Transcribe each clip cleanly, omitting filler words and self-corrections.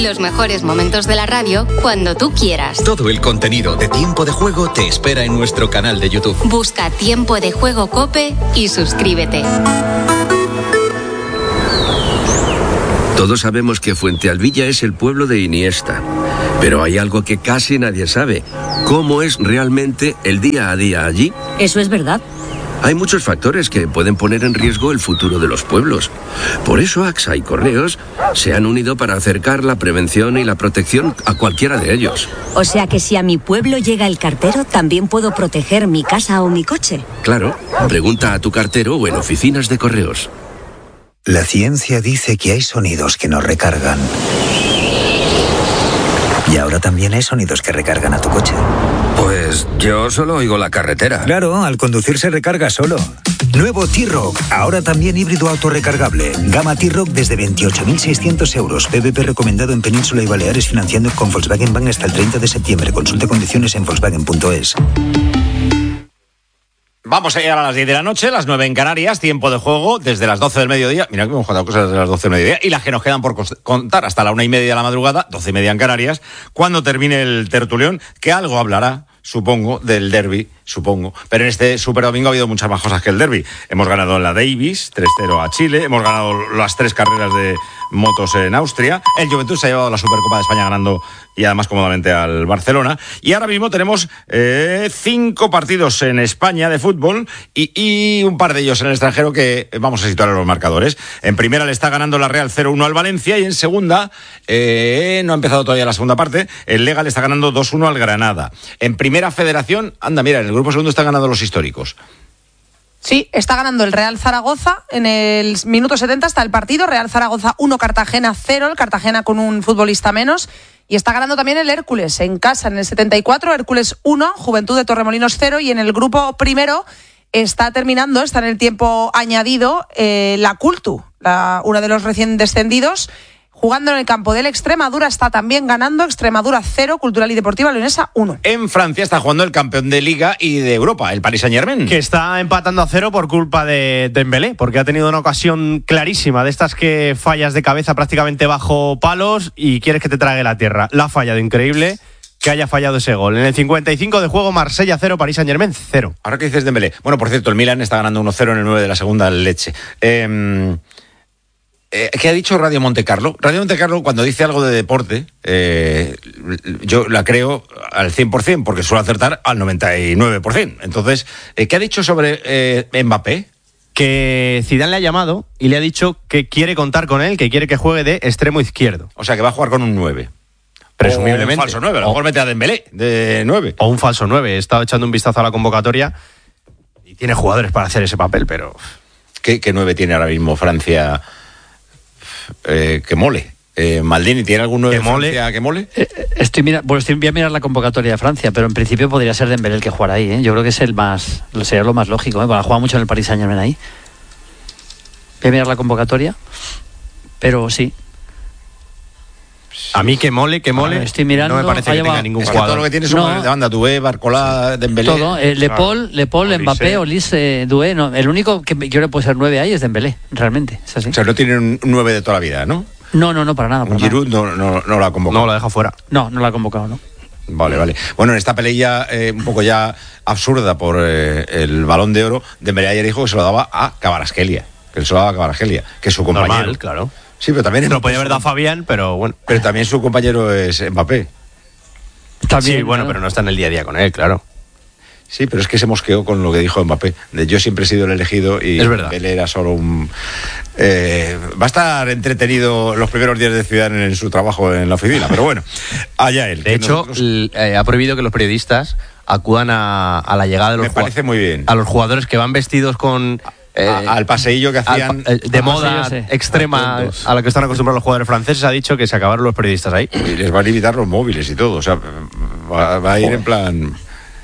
Los mejores momentos de la radio cuando tú quieras. Todo el contenido de Tiempo de Juego te espera en nuestro canal de YouTube. Busca Tiempo de Juego COPE y suscríbete. Todos sabemos que Fuentealbilla es el pueblo de Iniesta, pero hay algo que casi nadie sabe. ¿Cómo es realmente el día a día allí? Eso es verdad. Hay muchos factores que pueden poner en riesgo el futuro de los pueblos. Por eso AXA y Correos se han unido para acercar la prevención y la protección a cualquiera de ellos. O sea que si a mi pueblo llega el cartero, ¿también puedo proteger mi casa o mi coche? Claro, pregunta a tu cartero o en oficinas de Correos. La ciencia dice que hay sonidos que nos recargan. Y ahora también hay sonidos que recargan a tu coche. Pues yo solo oigo la carretera. Claro, al conducir se recarga solo. Nuevo T-Roc, ahora también híbrido autorrecargable. Gama T-Roc desde 28.600 euros. PVP recomendado en Península y Baleares, financiando con Volkswagen Bank hasta el 30 de septiembre. Consulte condiciones en Volkswagen.es. Vamos a llegar a las 10 de la noche, las 9 en Canarias, tiempo de juego desde las 12 del mediodía. Mira que hemos contado cosas desde las 12 del mediodía y las que nos quedan por contar hasta la 1:30 de la madrugada, 12:30 en Canarias, cuando termine el tertulión, que algo hablará, supongo, del derbi, supongo. Pero en este Super Domingo ha habido muchas más cosas que el derbi. Hemos ganado en la Davis, 3-0 a Chile, hemos ganado las 3 carreras de motos en Austria, el Juventud se ha llevado la Supercopa de España ganando y además cómodamente al Barcelona, y ahora mismo tenemos 5 partidos en España de fútbol y un par de ellos en el extranjero que vamos a situar en los marcadores. En primera le está ganando la Real 0-1 al Valencia, y en segunda, no ha empezado todavía la segunda parte, el Lega le está ganando 2-1 al Granada. En primera federación, anda, mira, en el grupo segundo están ganando los históricos. Sí, está ganando el Real Zaragoza. En el minuto 70 está el partido. Real Zaragoza 1, Cartagena 0. El Cartagena con un futbolista menos. Y está ganando también el Hércules en casa en el 74. Hércules 1, Juventud de Torremolinos 0. Y en el grupo primero está terminando, está en el tiempo añadido, la Cultu, una de los recién descendidos, jugando en el campo del Extremadura. Está también ganando Extremadura 0, Cultural y Deportiva Leonesa 1. En Francia está jugando el campeón de Liga y de Europa, el Paris Saint-Germain, que está empatando a 0 por culpa de Dembélé, porque ha tenido una ocasión clarísima de estas que fallas de cabeza prácticamente bajo palos y quieres que te trague la tierra. La ha fallado, increíble que haya fallado ese gol. En el 55 de juego, Marsella 0, Paris Saint-Germain 0. Ahora que dices Dembélé, bueno, por cierto, el Milan está ganando 1-0 en el 9 de la segunda leche. ¿Qué ha dicho Radio Montecarlo? Radio Montecarlo, cuando dice algo de deporte, yo la creo al 100%, porque suelo acertar al 99%. Entonces, ¿qué ha dicho sobre Mbappé? Que Zidane le ha llamado y le ha dicho que quiere contar con él, que quiere que juegue de extremo izquierdo. O sea, que va a jugar con un 9. Presumiblemente. O un falso 9, a lo mejor mete a Dembélé de 9. O un falso 9. He estado echando un vistazo a la convocatoria y tiene jugadores para hacer ese papel, pero... ¿Qué 9 tiene ahora mismo Francia que mole? Maldini, ¿tiene algún 9 de Francia que mole? Voy a mirar la convocatoria de Francia, pero en principio podría ser Dembélé el que jugará ahí, ¿eh? Yo creo que sería lo más lógico, ¿eh? Juega mucho en el Paris Saint-Germain ahí. Voy a mirar la convocatoria, pero sí. A mí que mole, estoy mirando, no me parece que tenga ningún jugador. Todo lo que tiene son de banda, Doué, Barcola, Dembélé. Todo, Le Paul, Mbappé, Olise, Doué, no. El único que yo le puedo ser 9 ahí es Dembélé, realmente, es así. O sea, no tiene un 9 de toda la vida, ¿no? No, para nada. Giroud no la ha convocado. No, la deja fuera. No la ha convocado, ¿no? Vale. Bueno, en esta pelea un poco ya absurda por el Balón de Oro, Dembélé ayer dijo que se lo daba a Kvaratskhelia, que es su compañero. Normal, claro. Sí, pero también... Lo podía haber dado Fabián, pero bueno. Pero también su compañero es Mbappé. También, sí, bueno, pero no está en el día a día con él, claro. Sí, pero es que se mosqueó con lo que dijo Mbappé. Yo siempre he sido el elegido y es verdad. Él era solo un... va a estar entretenido los primeros días de Zidane en su trabajo en la oficina, pero bueno, allá él. De hecho, ha prohibido que los periodistas acudan a la llegada de los jugadores. Me parece muy bien. A los jugadores que van vestidos con... al paseillo que hacían de moda extrema a la que están acostumbrados los jugadores franceses. Ha dicho que se acabaron los periodistas ahí y les van a limitar los móviles y todo. O sea, va a ir en plan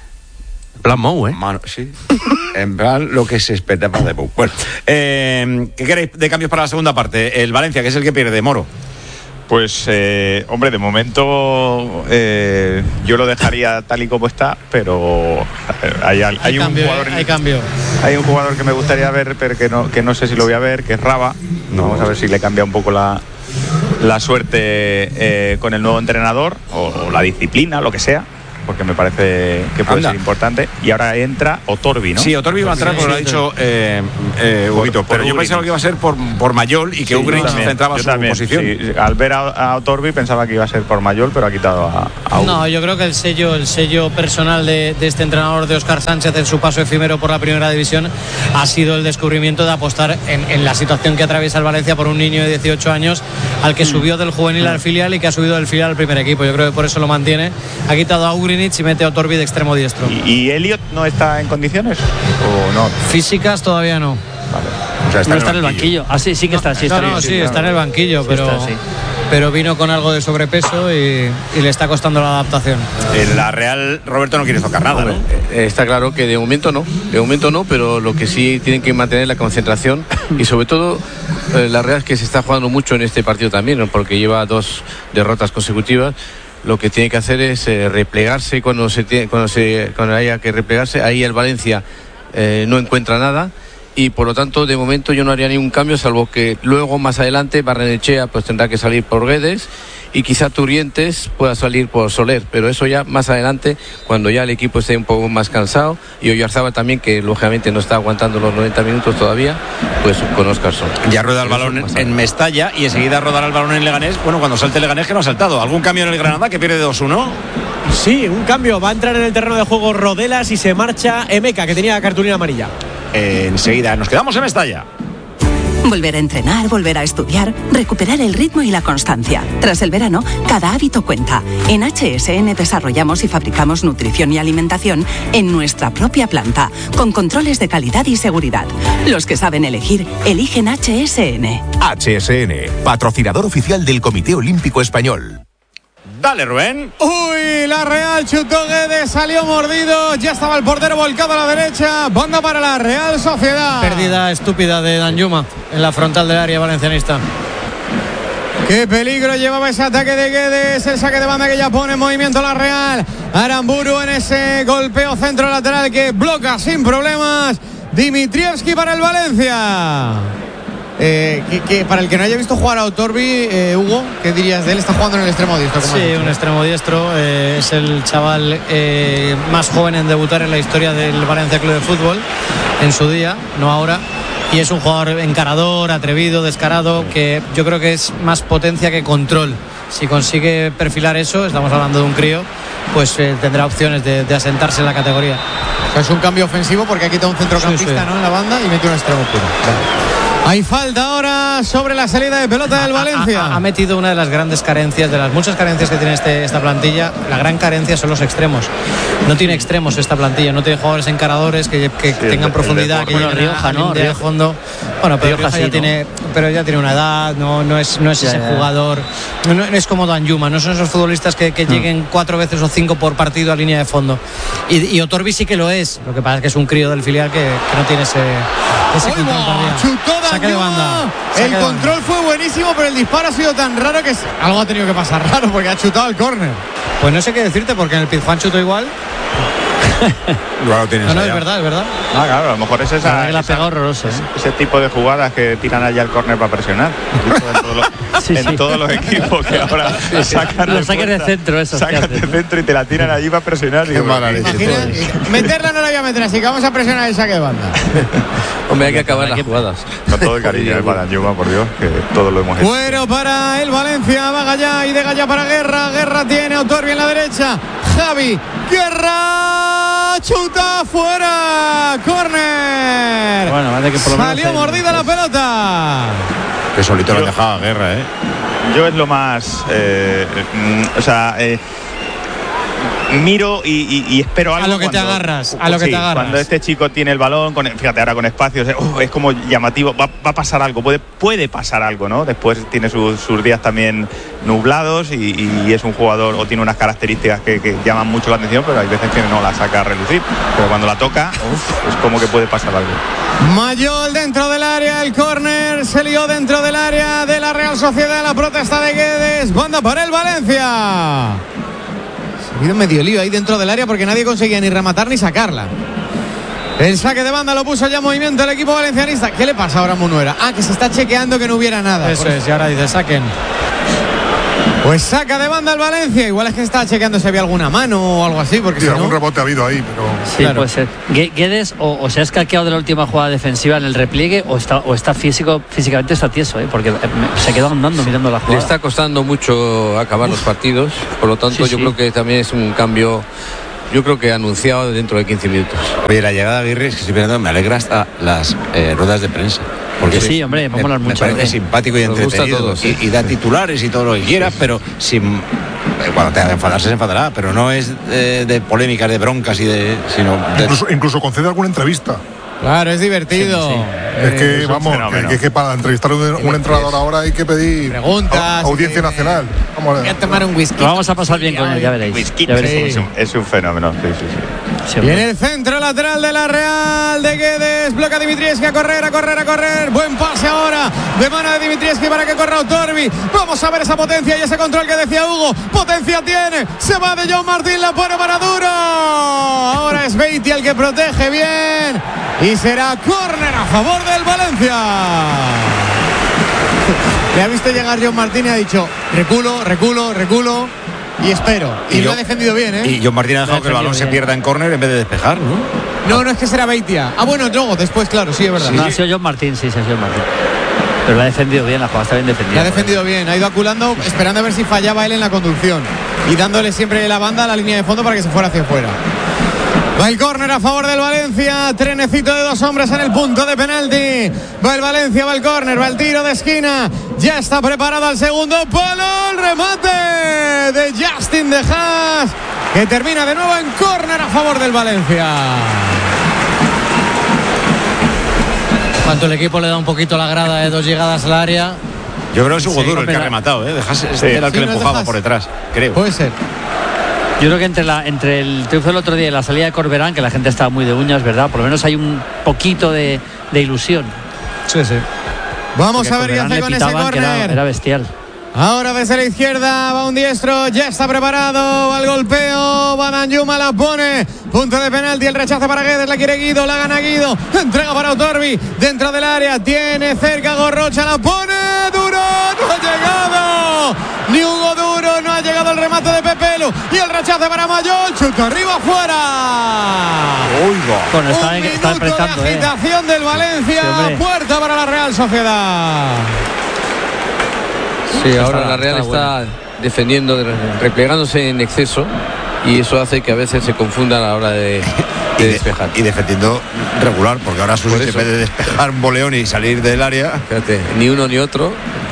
Mou, sí. En plan lo que se espera de Mou. Bueno, ¿qué queréis de cambios para la segunda parte? El Valencia, que es el que pierde, Moro. Pues, hombre, de momento yo lo dejaría tal y como está, pero hay un jugador. Hay cambio. Hay un jugador que me gustaría ver, pero que no sé si lo voy a ver, que es Raba. Vamos a ver si le cambia un poco la la suerte con el nuevo entrenador o la disciplina, lo que sea, porque me parece que puede ser importante. Y ahora entra Otorbi, ¿no? Sí, Otorbi va a entrar, como lo ha dicho Huguito, pero yo pensaba que iba a ser por Mayol y que Ugrich centraba su posición. Sí. Al ver a Otorbi pensaba que iba a ser por Mayol, pero ha quitado a Ugrich. No, yo creo que el sello personal de este entrenador, de Óscar Sánchez, en su paso efímero por la primera división, ha sido el descubrimiento de apostar en la situación que atraviesa el Valencia por un niño de 18 años al que subió del juvenil al filial y que ha subido del filial al primer equipo. Yo creo que por eso lo mantiene. Ha quitado a Ugrich y mete a Otorbi de extremo diestro. ¿Y Elliot no está en condiciones o no? Físicas todavía no. Vale. O sea, está en el banquillo. Ah, sí, que está. Sí, está en el banquillo, pero vino con algo de sobrepeso y le está costando la adaptación. En la Real, Roberto, no quiere tocar nada, ¿no? Está claro que de momento no, pero lo que sí tienen que mantener la concentración y sobre todo la Real es que se está jugando mucho en este partido también, ¿no? Porque lleva 2 derrotas consecutivas. Lo que tiene que hacer es replegarse cuando haya que replegarse. Ahí el Valencia no encuentra nada y por lo tanto de momento yo no haría ningún cambio, salvo que luego más adelante Barrenechea pues tendrá que salir por Guedes y quizá Turrientes pueda salir por Soler, pero eso ya más adelante cuando ya el equipo esté un poco más cansado, y Oyarzábal también, que lógicamente no está aguantando los 90 minutos todavía, pues con Óscarson. Ya rueda el balón en Mestalla y enseguida rodará el balón en Leganés. Bueno, cuando salte Leganés, que no ha saltado. ¿Algún cambio en el Granada que pierde 2-1? Sí, un cambio. Va a entrar en el terreno de juego Rodelas y se marcha Emeka, que tenía cartulina amarilla. Enseguida nos quedamos en Mestalla. Volver a entrenar, volver a estudiar, recuperar el ritmo y la constancia. Tras el verano, cada hábito cuenta. En HSN desarrollamos y fabricamos nutrición y alimentación en nuestra propia planta, con controles de calidad y seguridad. Los que saben elegir, eligen HSN. HSN, patrocinador oficial del Comité Olímpico Español. Dale, Rubén. Uy, la Real chutó Guedes, salió mordido, ya estaba el portero volcado a la derecha, banda para la Real Sociedad. Pérdida estúpida de Danjuma en la frontal del área valencianista. Qué peligro llevaba ese ataque de Guedes, el saque de banda que ya pone en movimiento la Real. Aramburu en ese golpeo centro lateral que bloca sin problemas. Dimitrievski para el Valencia. Que para el que no haya visto jugar a Otorbi, Hugo, ¿qué dirías de él? Está jugando en el extremo diestro. Sí, un extremo diestro. Es el chaval más joven en debutar en la historia del Valencia Club de Fútbol en su día, no ahora. Y es un jugador encarador, atrevido, descarado, que yo creo que es más potencia que control. Si consigue perfilar eso, estamos hablando de un crío, pues tendrá opciones de asentarse en la categoría. O sea, es un cambio ofensivo porque ha quitado un centrocampista, ¿no?, en la banda y mete un extremo puro. Vale. Hay falta ahora sobre la salida de pelota del Valencia. Ha metido una de las grandes carencias, de las muchas carencias que tiene esta plantilla. La gran carencia son los extremos. No tiene extremos esta plantilla, no tiene jugadores encaradores que tengan profundidad, que lleguen Rioja, ¿no? De fondo. Bueno, pero Rioja ya tiene, pero ya tiene una edad, no es ese jugador, no es como Danjuma, no son esos futbolistas que lleguen 4 veces o 5 por partido a línea de fondo. Y Otorbi sí que lo es. Lo que pasa es que es un crío del filial que no tiene ese control todavía. Saque de banda. El control fue buenísimo, pero el disparo ha sido tan raro que algo ha tenido que pasar raro porque ha chutado al córner. Pues no sé qué decirte, porque en el Pizjuán chutó igual. Luego tienes no, es verdad. Ah, claro, a lo mejor es esa. La pega horroroso. Ese tipo de jugadas que tiran allá el córner para presionar. En todos los equipos que ahora sacan. Los saques de centro, esos. Sacan de centro y te la tiran allí para presionar. Qué mala leche. Meterla no la voy a meter, así que vamos a presionar el saque de banda. Hombre, hay que acabar las jugadas. Con todo el cariño para Danjuma, por Dios, que todo lo hemos hecho. Bueno, para el Valencia, va Gallá y de Gallá para Guerra. Guerra tiene a Otorbi en la derecha. Javi, Guerra, chuta fuera, córner. Bueno, vale, que por lo menos salió mordida la pelota. Que solito lo dejaba a Guerra, Yo es lo más, miro y espero algo. A lo que te agarras, Cuando este chico tiene el balón, fíjate ahora con espacios, es como llamativo, va a pasar algo, puede pasar algo, ¿no? Después tiene sus días también nublados y es un jugador o tiene unas características que llaman mucho la atención, pero hay veces que no la saca a relucir, pero cuando la toca, es como que puede pasar algo. Mayol dentro del área, el córner se lió dentro del área de la Real Sociedad, la protesta de Guedes, banda para el Valencia. Ha habido medio lío ahí dentro del área porque nadie conseguía ni rematar ni sacarla. El saque de banda lo puso ya en movimiento el equipo valencianista. ¿Qué le pasa ahora a Munuera? Que se está chequeando que no hubiera nada. Eso es, y ahora dice saquen. Pues saca de banda el Valencia. Igual es que estaba chequeando si había alguna mano o algo así, porque Sí, si algún no... rebote ha habido ahí, pero... Sí, Claro. puede ser. Guedes o se ha escaqueado de la última jugada defensiva en el repliegue o está físicamente está tieso, porque se quedó andando mirando la Le jugada. está costando mucho acabar los partidos, por lo tanto Sí, yo sí. creo que también es un cambio, yo creo que anunciado dentro de 15 minutos. Oye, la llegada de Aguirre, es que estoy mirando, me alegra hasta las ruedas de prensa. Porque Sí, hombre, me molan mucho. Me parece simpático y Nos gusta a entretenido. todos, sí. Y da titulares y todo lo que quieras, pero sin... Cuando tenga que enfadarse, se enfadará, pero no es de polémicas, de broncas y sino de... Incluso concede alguna entrevista. Claro, es divertido. Es que, es un vamos, fenómeno. que para entrevistar a un entrenador ahora hay que pedir Preguntas, audiencia nacional. Vamos Voy a tomar un whisky. Lo vamos a pasar bien con él, ya veréis. Ya veréis cómo Es un fenómeno. Sí. sí. Y en el centro lateral de la Real de Guedes, bloca Dimitrievski a correr. Buen pase ahora de mano de Dimitrievski para que corra Otorbi. Vamos a ver esa potencia y ese control que decía Hugo. Potencia tiene, se va de John Martín, la pone para Duro. Ahora es Beatty el que protege bien y será córner a favor del Valencia. Le ha visto llegar John Martín y ha dicho reculo y espero. Y lo ha defendido bien, ¿eh? Y John Martín ha dejado que el balón se pierda en córner en vez de despejar, ¿no? No es que será Beitia. Bueno, luego, después, claro, sí, es verdad. No, ha sido John Martín, sí, ha sido John Martín. Pero lo ha defendido bien, la jugada está bien defendida. La ha defendido bien, ha ido aculando, esperando a ver si fallaba él en la conducción. Y dándole siempre la banda a la línea de fondo para que se fuera hacia afuera. Va el córner a favor del Valencia. Trenecito de dos hombres en el punto de penalti. Va el Valencia, va el córner, va el tiro de esquina. Ya está preparado al segundo palo. El remate de Justin De Haas, que termina de nuevo en córner a favor del Valencia. Cuanto el equipo le da un poquito la grada de dos llegadas al área. Yo creo que es Hugo Duro el que ha rematado, ¿eh? Dejas era el que le empujaba por detrás, creo. Puede ser. Yo creo que entre el triunfo del otro día y la salida de Corberán, que la gente estaba muy de uñas, ¿verdad? Por lo menos hay un poquito de ilusión. Sí. Vamos a ver qué hace con ese córner. Era bestial. Ahora desde la izquierda va un diestro, ya está preparado, va el golpeo, va Danjuma, la pone, punto de penalti, el rechazo para Guedes, la quiere Guido, la gana Guido, entrega para Otorbi, dentro del área, tiene cerca Gorrocha, la pone, Duro, no ha llegado, ni Hugo Duro, no ha llegado el remate de Pepelu, y el rechazo para Mayol, chuta arriba, afuera. Bueno, está minuto apretando, de agitación del Valencia, sí, puerta para la Real Sociedad. Sí, ahora la Real está defendiendo, replegándose en exceso, y eso hace que a veces se confunda a la hora de despejar. Y defendiendo regular, porque ahora en vez de despejar un boleón y salir del área. Fíjate, ni uno ni otro.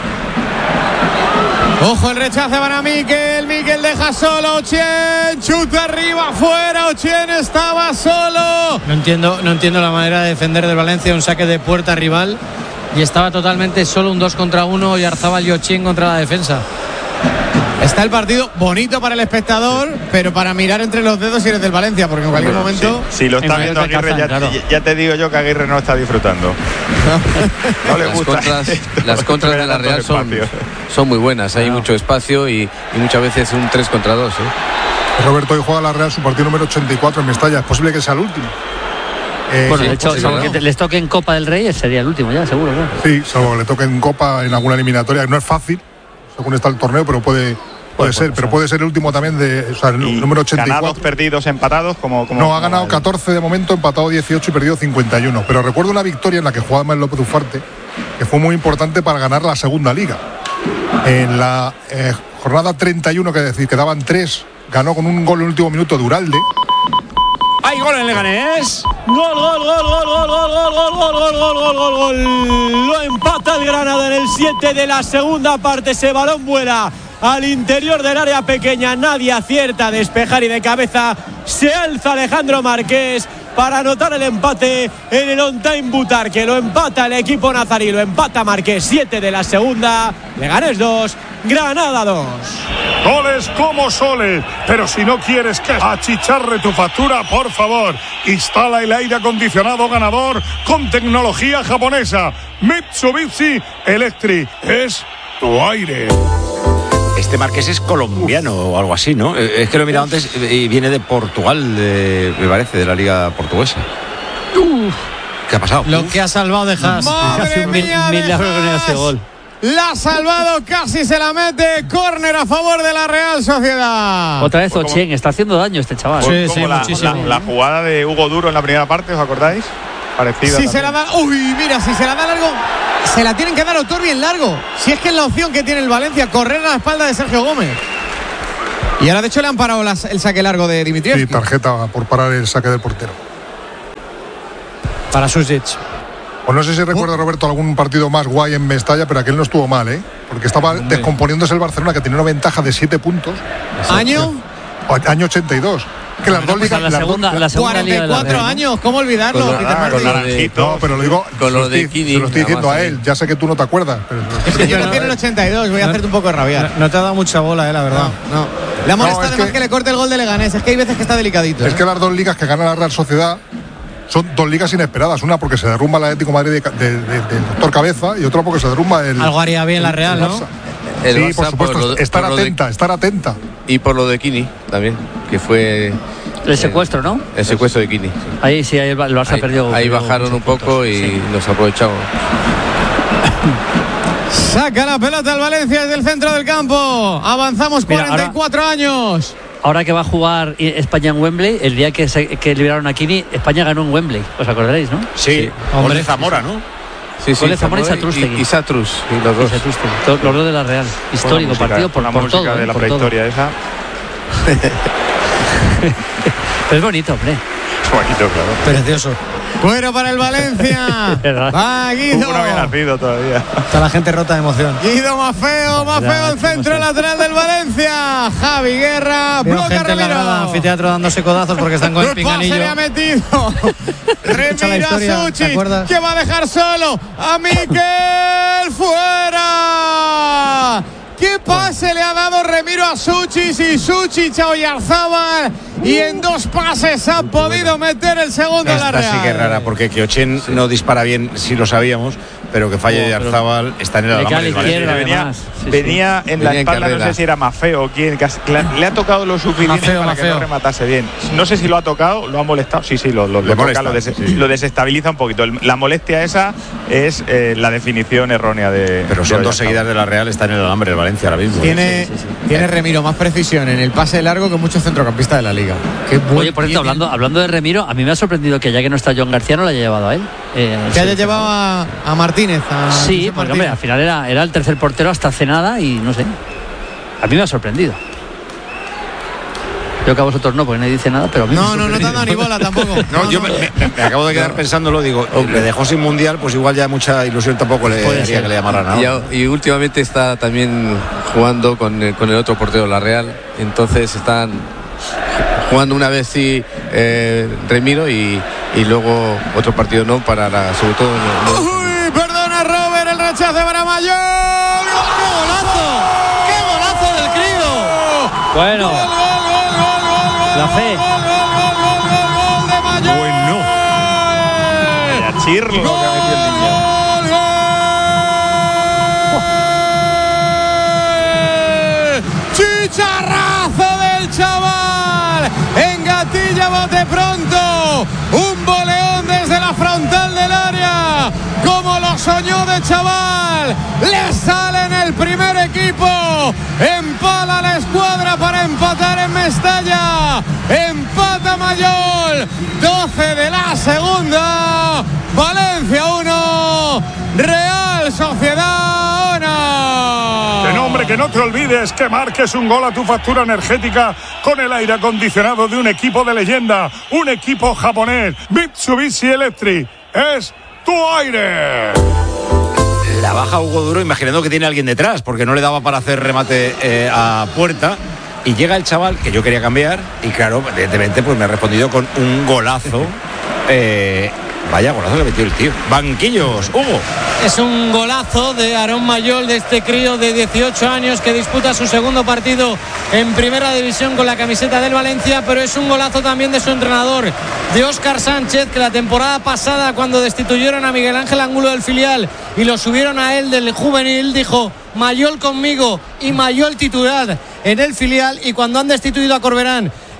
Ojo el rechazo para Miquel deja solo Ochien, chuta arriba, afuera, Ochien estaba solo. No entiendo la manera de defender del Valencia, un saque de puerta rival y estaba totalmente solo, un 2 contra 1 y Arzabal y Ochien contra la defensa. Está el partido bonito para el espectador, pero para mirar entre los dedos si eres del Valencia, porque en cualquier momento... Si lo está viendo Aguirre, ya te digo yo que Aguirre no está disfrutando. No le gusta. Las contras de la Real son muy buenas, hay mucho espacio y muchas veces un 3 contra 2. Roberto, hoy juega la Real su partido número 84 en Mestalla, es posible que sea el último. Bueno, de hecho, salvo que les toque en Copa del Rey, sería el último ya, seguro. ¿No? Sí, salvo que le toque en Copa en alguna eliminatoria, no es fácil, según está el torneo, pero puede ser, pero puede ser el último también el número 84. Ganados, perdidos, empatados, No, ha ganado 14 de momento, empatado 18 y perdido 51. Pero recuerdo una victoria en la que jugaba Manuel López Ufarte, que fue muy importante para ganar la segunda liga. En la jornada 31, que decir, quedaban 3, ganó con un gol en el último minuto de Uralde. ¡Hay gol en Leganés! Gol. Lo empata el Granada en el 7 de la segunda parte. Ese balón vuela al interior del área pequeña. Nadie acierta a despejar y de cabeza se alza Alejandro Marqués para anotar el empate en el on-time Butar, que lo empata el equipo nazarí, lo empata Marqués. 7 de la segunda, Leganés 2, Granada 2. Goles como soles, pero si no quieres que achicharre tu factura, por favor, instala el aire acondicionado ganador con tecnología japonesa. Mitsubishi Electric es tu aire. Este Marqués es colombiano o algo así, ¿no? Es que lo he mirado antes y viene de Portugal, me parece, de la liga portuguesa. ¿Qué ha pasado? Lo que ha salvado de Haas. ¡Madre mía! Milagro con ese gol. La ha salvado, casi se la mete. Córner a favor de la Real Sociedad. Otra vez Ochen, está haciendo daño este chaval. La jugada de Hugo Duro en la primera parte, ¿os acordáis? Parecida. Si se la da, mira, si se la da largo, se la tienen que dar a Otorbi en largo. Si es que es la opción que tiene el Valencia, correr a la espalda de Sergio Gómez. Y ahora de hecho le han parado el saque largo de Dimitrievski. Sí, tarjeta por parar el saque del portero. Para Susic. Pues no sé si recuerda, Roberto, algún partido más guay en Mestalla, pero aquel no estuvo mal, ¿eh? Porque estaba descomponiéndose el Barcelona, que tenía una ventaja de 7 puntos. ¿Año? Año 82. Que las dos ligas. La segunda 44 años, ¿cómo olvidarlo? No, pero lo digo, con lo de Kini, se lo estoy diciendo a él. Ya sé que tú no te acuerdas. Pero es que yo nací en el 82, voy a hacerte un poco de rabiar. No te ha dado mucha bola, la verdad. No. Le ha molestado además que le corte el gol de Leganés. Es que hay veces que está delicadito. Es que las dos ligas que gana la Real Sociedad son dos ligas inesperadas. Una porque se derrumba el Atlético de Madrid del doctor Cabeza, y otra porque se derrumba el... Algo haría bien la Real, ¿no? Sí, por supuesto, estar atenta. Y por lo de Kini también, que fue... El secuestro, ¿no? El secuestro de Kini. Ahí sí, el Barça perdió. Ahí bajaron un poco y nos aprovechamos. Saca la pelota al Valencia desde el centro del campo. Avanzamos 44 años. Ahora que va a jugar España en Wembley, el día que liberaron a Kini, España ganó en Wembley. ¿Os acordaréis, no? Sí. Hombre, Zamora, ¿no? Sí, gol de Zamora y Satrústegui. Y Satrus, y los dos. Los dos de la Real. Histórico partido por todo. De la prehistoria esa. Pero es bonito, hombre. Es bonito, claro. Precioso. Cuero para el Valencia. Va Guido. No había nacido todavía. Está la gente rota de emoción. Guido Mafeo el centro lateral del Valencia. Javi Guerra. Veo gente en la grada, anfiteatro dándose codazos porque están con el pinganillo. Se le ha metido. Remiro a Suchi, que va a dejar solo a Miquel. Fuera. ¿Qué pase le ha dado Remiro a Suchis y Suchich a Oyarzábal? Y en dos pases ha podido meter el segundo a la Real. Esta sí que es rara, porque que Ochen no dispara bien, sí lo sabíamos, pero que falle Oyarzábal está en el alambre. Venía en la espalda, no sé si era Mafeo o quién, le ha tocado lo suficiente para que no rematase bien. No sé si lo ha tocado, lo ha molestado. Sí, lo desestabiliza un poquito. La molestia esa es la definición errónea de... Pero son dos seguidas de la Real, está en el alambre el Valencia ahora mismo. Tiene Remiro más precisión en el pase largo que muchos centrocampistas de la Liga. Oye, por cierto, hablando de Remiro, a mí me ha sorprendido que ya que no está John García no lo haya llevado a él. Que haya llevado a Martínez. Sí, porque hombre, al final era el tercer portero hasta hace nada y no sé. A mí me ha sorprendido. Yo que a vosotros no, porque nadie dice nada, pero a mí no te han dado ni bola tampoco. Yo me acabo de quedar pensándolo, digo, le dejó sin mundial, pues igual ya mucha ilusión tampoco le haría que le llamaran ahora. Y últimamente está también jugando con el otro portero, la Real. Entonces están jugando una vez Remiro y luego otro partido no para sobre todo. Uy, perdona Robert, el rechazo para Mayol. ¡Qué golazo del crío! Bueno. La fe. Gol de Mayol. Bueno. Vaya chirlo que ha metido el niño. Chicharrazo del chaval. Engatilla bote pronto. Un boleón desde la frontal del área. Como lo soñó de chaval. Le sale en el primer equipo. Empala la escuadra para empatar en Mestalla. Empata Mayol. 12 de la segunda. Valencia 1. Real Sociedad 1. Que nombre, que no te olvides que marques un gol a tu factura energética con el aire acondicionado de un equipo de leyenda. Un equipo japonés. Mitsubishi Electric. Es tu aire. La baja Hugo Duro imaginando que tiene alguien detrás, porque no le daba para hacer remate a puerta. Y llega el chaval que yo quería cambiar. Y claro, evidentemente pues me ha respondido con un golazo. Vaya golazo que metió el tío. Banquillos, Hugo. Es un golazo de Aarón Mayol, de este crío de 18 años que disputa su segundo partido en primera división con la camiseta del Valencia, pero es un golazo también de su entrenador, de Óscar Sánchez, que la temporada pasada, cuando destituyeron a Miguel Ángel Angulo del filial y lo subieron a él del juvenil, dijo: Mayol conmigo, y Mayol titular en el filial. Y cuando han destituido a Corberán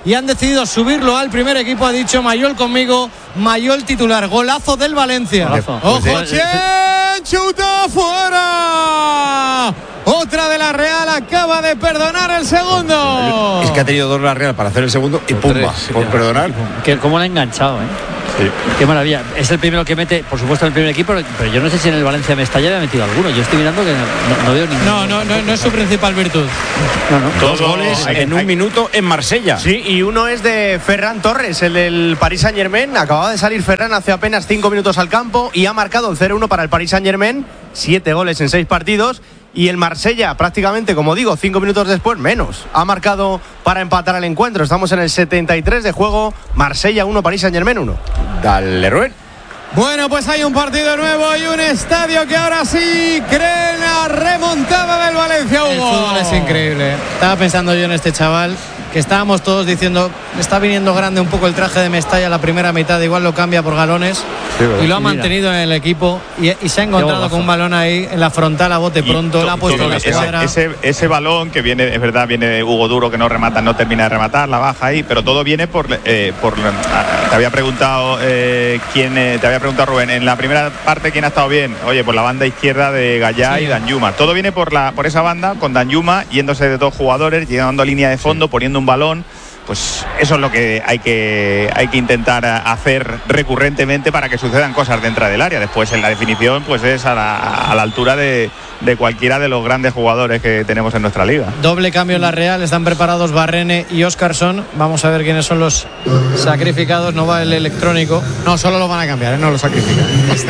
y han decidido subirlo al primer equipo. Ha dicho Mayol conmigo, Mayol titular. Golazo del Valencia. ¡Ojo, Chen! ¡Chuta fuera! Otra de la Real acaba de perdonar el segundo. Es que ha tenido 2 la Real para hacer el segundo y pumba, por perdonar. ¿Cómo la ha enganchado, Sí. Qué maravilla. Es el primero que mete, por supuesto, el primer equipo, pero yo no sé si en el Valencia Mestalla había metido alguno. Yo estoy mirando que no veo ninguno. No es su principal virtud. No. 2 goles en un minuto en Marsella. Sí, y uno es de Ferran Torres, el del Paris Saint-Germain. Acababa de salir Ferran hace apenas 5 minutos al campo y ha marcado el 0-1 para el Paris Saint-Germain. 7 goles en 6 partidos. Y el Marsella, prácticamente, como digo, 5 minutos después, menos. Ha marcado para empatar el encuentro. Estamos en el 73 de juego. Marsella 1, Paris Saint-Germain 1. Dale, Rubén. Bueno, pues hay un partido nuevo y un estadio que ahora sí cree la remontada del Valencia, Hugo. El fútbol es increíble. Estaba pensando yo en este chaval, que estábamos todos diciendo, está viniendo grande un poco el traje de Mestalla la primera mitad, igual lo cambia por galones, y lo ha mantenido en el equipo y se ha encontrado con un balón ahí en la frontal a bote pronto, la ha puesto en la escuadra. Ese balón que viene, es verdad, viene de Hugo Duro, que no remata, no termina de rematar, la baja ahí, pero todo viene te había preguntado Rubén, en la primera parte ¿quién ha estado bien? Oye, por la banda izquierda de Gallá y Danjuma. Todo viene por esa banda, con Danjuma yéndose de 2 jugadores, llegando a línea de fondo, poniendo un balón. Pues eso es lo que hay que intentar hacer recurrentemente para que sucedan cosas dentro del área. Después en la definición pues es a la altura de cualquiera de los grandes jugadores que tenemos en nuestra liga. Doble cambio en la Real, están preparados Barrene y Óscarson. Vamos a ver quiénes son los sacrificados. No va el electrónico. No, solo lo van a cambiar, no lo sacrifican.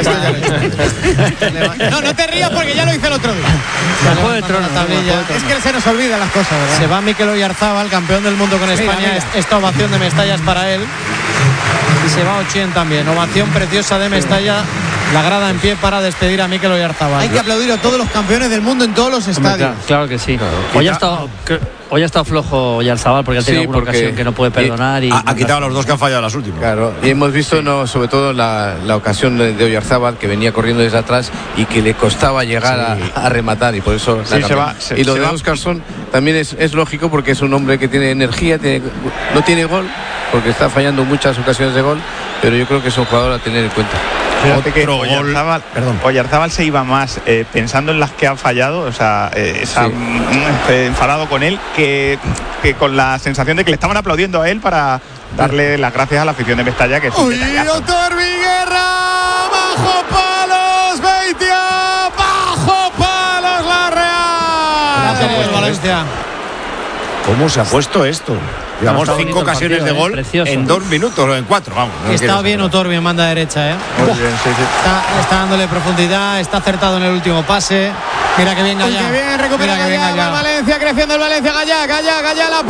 No te rías porque ya lo hice el otro día. Es que se nos olvidan las cosas, ¿verdad? Se va Mikel Oyarzábal, campeón del mundo con España. Mira. Esta ovación de Mestalla es para él. Y se va Ochien también. Ovación preciosa de Mestalla. La grada en pie para despedir a Mikel Oyarzábal. Hay que aplaudir a todos los campeones del mundo en todos los estadios. Claro que sí. Hoy ha estado flojo Oyarzábal porque ha tenido alguna ocasión que no puede perdonar. Y ha quitado a los 2 que han fallado las últimas. Claro, y hemos visto sobre todo la ocasión de Oyarzábal, que venía corriendo desde atrás y que le costaba llegar a rematar, y por eso y lo de Óscarson también es lógico, porque es un hombre que tiene energía, no tiene gol, porque está fallando muchas ocasiones de gol, pero yo creo que es un jugador a tener en cuenta. Fíjate que Oyarzábal se iba más pensando en las que ha fallado, o sea, enfadado con él, que con la sensación de que le estaban aplaudiendo a él para darle las gracias a la afición de Mestalla, que es un detallazo. Torbi Guerra, bajo palos, Beitia, bajo palos la Real. Valencia. ¿Cómo se ha puesto esto? Llevamos 5 ocasiones de gol en 2 minutos o en 4, vamos. Está bien Otorbi en banda derecha, Muy bien, sí. Está dándole profundidad, está acertado en el último pase. Mira que bien Gallá. Qué bien, recupera Gallá. Valencia, creciendo el Valencia. Gallá la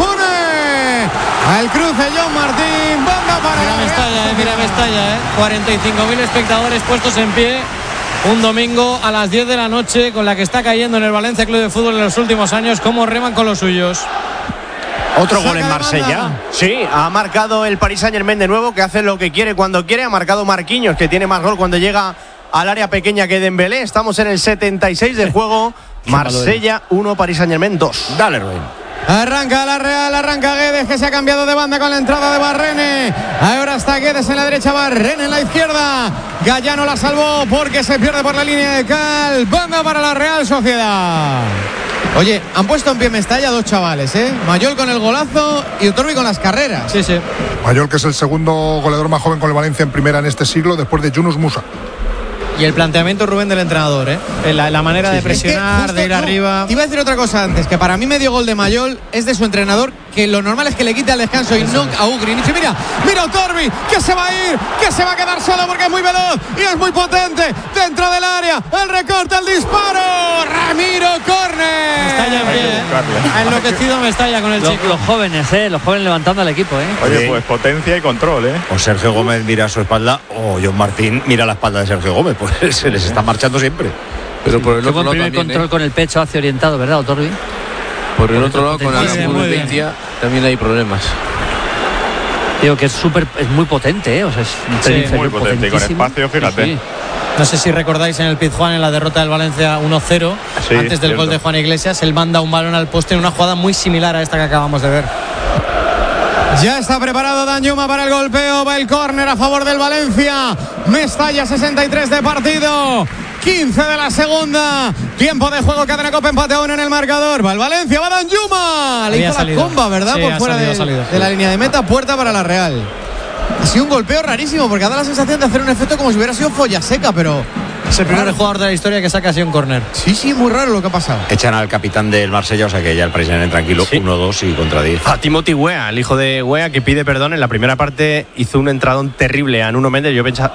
pone. Al cruce John Martín, banda para mira Mestalla, 45.000 espectadores puestos en pie. Un domingo a las 10 de la noche, con la que está cayendo en el Valencia Club de Fútbol en los últimos años. Cómo reman con los suyos. Otro gol en Marsella. Sí, ha marcado el Paris Saint-Germain de nuevo, que hace lo que quiere cuando quiere. Ha marcado Marquinhos, que tiene más gol cuando llega al área pequeña que Dembélé. Estamos en el 76 del juego. Marsella 1, Paris Saint-Germain 2. Dale, Rubén. Arranca la Real, arranca Guedes, que se ha cambiado de banda con la entrada de Barrene. Ahora está Guedes en la derecha, Barrene en la izquierda. Gallá no la salvó porque se pierde por la línea de cal. Banda para la Real Sociedad. Oye, han puesto en pie Mestalla 2 chavales, Mayol con el golazo y Otorbi con las carreras. Sí. Mayol, que es el segundo goleador más joven con el Valencia en primera en este siglo, después de Yunus Musa. Y el planteamiento, Rubén, del entrenador, la manera de presionar, de ir arriba. Te iba a decir otra cosa antes, que para mí medio gol de Mayol es de su entrenador, que lo normal es que le quite al descanso y no a Ugrinic. Mira Otorbi, que se va a ir, que se va a quedar solo porque es muy veloz y es muy potente dentro del área. El recorte, el disparo. Ramiro, córner. Mestalla en pie, ha enloquecido Mestalla con el chico. Los jóvenes levantando al equipo, Oye, pues potencia y control, O Sergio Gómez mira a su espalda, o John Martín mira la espalda de Sergio Gómez. Pues se les está marchando siempre. Pero por el otro lado primer también, control con el pecho hacia orientado, ¿verdad, Otorbi? Por el otro lado, con Aramburu y Beitia también hay problemas. Digo que es muy potente, o sea, es muy potente y con espacio, fíjate. Sí. No sé si recordáis en el Pizjuán, en la derrota del Valencia 1-0, antes del gol de Juan Iglesias, él manda un balón al poste en una jugada muy similar a esta que acabamos de ver. Ya está preparado Danjuma para el golpeo. Va el córner a favor del Valencia. Mestalla, 63 de partido. 15 de la segunda. Tiempo de juego, Cadena Cope, empate a 1 en el marcador. Va el Valencia, va Danjuma. Le hizo la comba, ¿verdad? Sí, por fuera de la línea de meta. Puerta para la Real. Ha sido un golpeo rarísimo porque ha dado la sensación de hacer un efecto como si hubiera sido folla seca, pero es el primer jugador de la historia que saca así un córner. Sí, muy raro lo que ha pasado. Echan al capitán del Marsella, o sea que ya el Paris Saint-Germain tranquilo, 1-2 y contra 10. A Timothy Weah, el hijo de Weah, que pide perdón. En la primera parte hizo un entradón terrible a Nuno Méndez. Yo